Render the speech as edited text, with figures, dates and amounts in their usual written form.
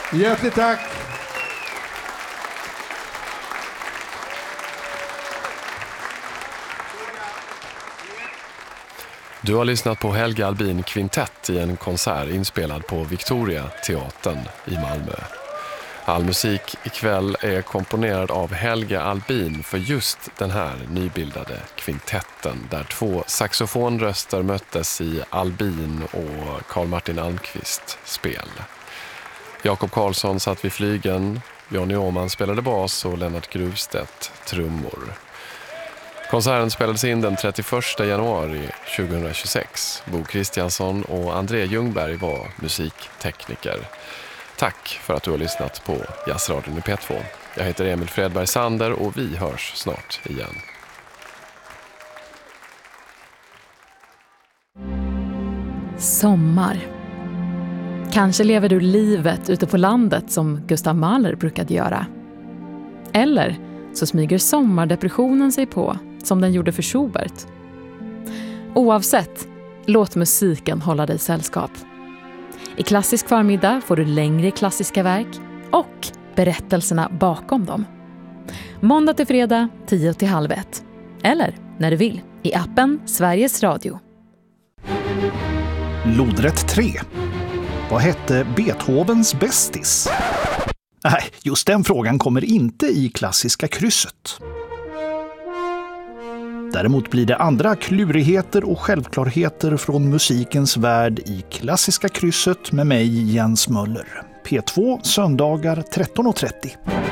Hjärtligt tack! Du har lyssnat på Helge Albin Kvintett i en konsert inspelad på Victoria Teatern i Malmö. All musik ikväll är komponerad av Helge Albin för just den här nybildade kvintetten där 2 saxofonröster möttes i Albin och Carl Martin Almqvist spel. Jakob Karlsson satt vid flygeln, Johnny Åman spelade bas och Lennart Gruvstedt trummor. Konserten spelades in den 31 januari 2026. Bo Kristiansson och André Ljungberg var musiktekniker. Tack för att du har lyssnat på Jazzradion i P2. Jag heter Emil Fredberg Sander och vi hörs snart igen. Sommar. Kanske lever du livet ute på landet som Gustav Mahler brukade göra. Eller så smyger sommardepressionen sig på som den gjorde för Schubert. Oavsett, låt musiken hålla dig sällskap. I Klassisk förmiddag får du längre klassiska verk och berättelserna bakom dem. Måndag till fredag 10:30. Eller när du vill i appen Sveriges Radio. Lodrätt 3. Vad hette Beethovens bästis? Nej, just den frågan kommer inte i klassiska krysset. Däremot blir det andra klurigheter och självklarheter från musikens värld i klassiska krysset med mig Jens Möller. P2 söndagar 13:30.